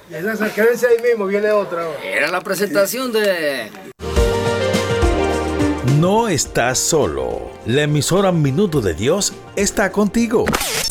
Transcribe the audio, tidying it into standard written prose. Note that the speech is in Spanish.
Quédense ahí mismo, viene otra. Era la presentación de... No estás solo. La emisora Minuto de Dios está contigo.